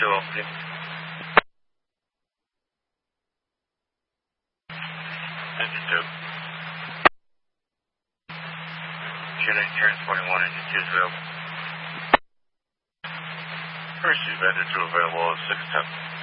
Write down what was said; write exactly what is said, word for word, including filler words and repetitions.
two opening. Engine two. Unit transporting one engine two zero. First event two available at six ten.